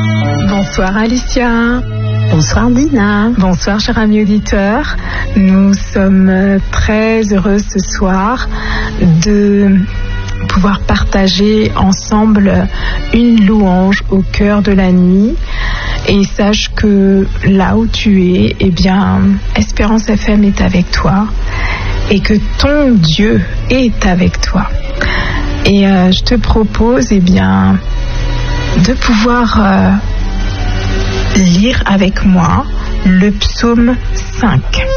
Bonsoir Alicia. Bonsoir Dina. Bonsoir chers amis auditeurs. Nous sommes très heureux ce soir de pouvoir partager ensemble une louange au cœur de la nuit. Et sache que là où tu es, eh bien, Espérance FM est avec toi et que ton Dieu est avec toi. Et je te propose, eh bien, de pouvoir lire avec moi le psaume 5.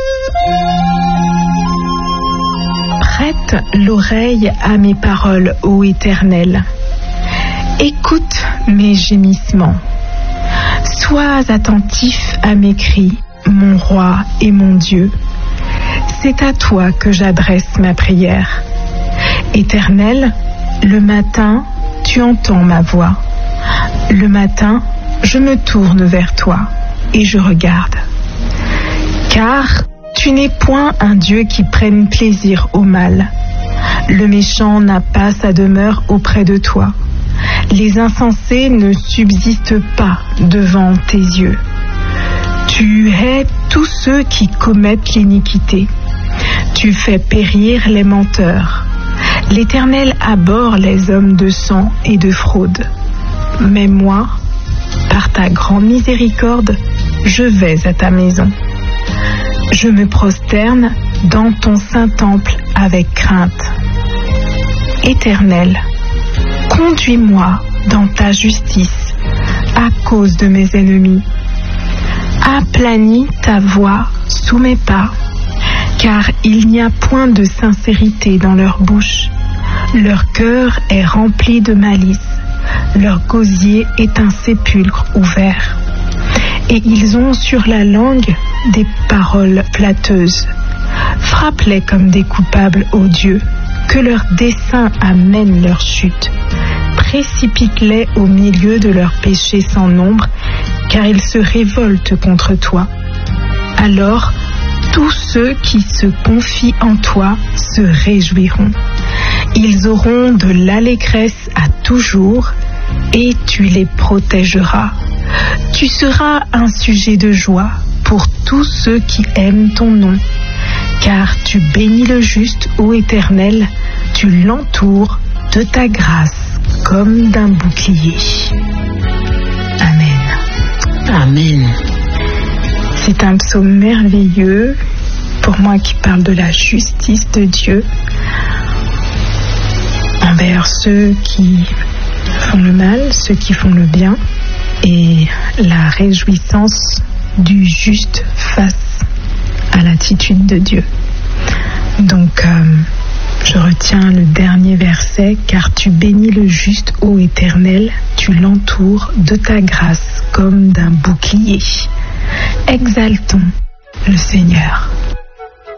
Prête l'oreille à mes paroles, ô Éternel. Écoute mes gémissements. Sois attentif à mes cris, mon roi et mon Dieu. C'est à toi que j'adresse ma prière. Éternel, le matin, tu entends ma voix. Le matin, je me tourne vers toi et je regarde. Car tu n'es point un Dieu qui prenne plaisir au mal. Le méchant n'a pas sa demeure auprès de toi. Les insensés ne subsistent pas devant tes yeux. Tu hais tous ceux qui commettent l'iniquité. Tu fais périr les menteurs. L'Éternel abhorre les hommes de sang et de fraude. Mais moi, par ta grande miséricorde, je vais à ta maison. Je me prosterne dans ton saint temple avec crainte. Éternel, conduis-moi dans ta justice à cause de mes ennemis. Aplanis ta voix sous mes pas, car il n'y a point de sincérité dans leur bouche. Leur cœur est rempli de malice. Leur gosier est un sépulcre ouvert. Et ils ont sur la langue des paroles flatteuses. Frappe-les comme des coupables, ô Dieu, que leur dessein amène leur chute. Précipite-les au milieu de leurs péchés sans nombre, car ils se révoltent contre toi. Alors, tous ceux qui se confient en toi se réjouiront. Ils auront de l'allégresse à toujours, et tu les protégeras. Tu seras un sujet de joie pour tous ceux qui aiment ton nom, car tu bénis le juste, ô Éternel, tu l'entoures de ta grâce comme d'un bouclier. Amen. Amen. C'est un psaume merveilleux, pour moi, qui parle de la justice de Dieu envers ceux qui font le mal, ceux qui font le bien, et la réjouissance du juste face à l'attitude de Dieu. Donc, je retiens le dernier verset, car tu bénis le juste, ô Éternel, tu l'entoures de ta grâce comme d'un bouclier. Exaltons le Seigneur.